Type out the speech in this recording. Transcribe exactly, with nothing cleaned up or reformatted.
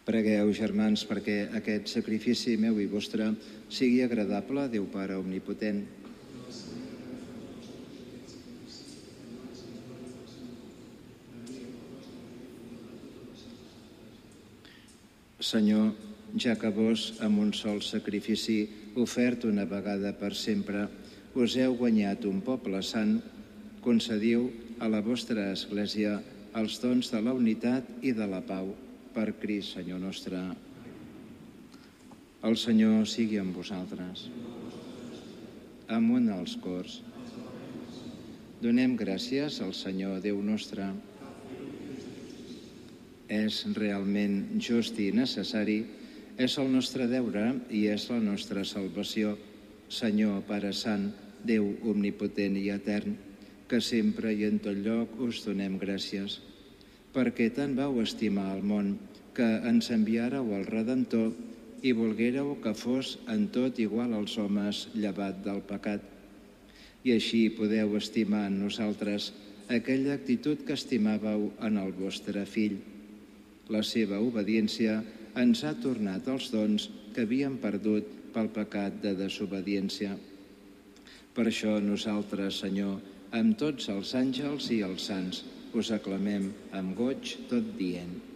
Pregueu, germans, perquè aquest sacrifici meu i vostre sigui agradable a Déu Pare Omnipotent. Senyor, ja que vos, amb un sol sacrifici, ofert una vegada per sempre, us heu guanyat un poble sant, concediu a la vostra Església els dons de la unitat i de la pau. Per Crist, Senyor nostre. El Senyor sigui amb vosaltres. Amunt als cors. Donem gràcies al Senyor Déu nostre. És realment just i necessari, és el nostre deure i és la nostra salvació. Senyor, Pare Sant, Déu omnipotent i etern, que sempre i en tot lloc us donem gràcies, perquè tant vau estimar el món que ens enviàreu el Redentor i volguéreu que fos en tot igual als homes llevat del pecat. I així podeu estimar en nosaltres aquella actitud que estimàveu en el vostre Fill. La seva obediència ens ha tornat els dons que havíem perdut pel pecat de desobediència. Per això nosaltres, Senyor, amb tots els àngels i els sants, us aclamem amb goig tot dient: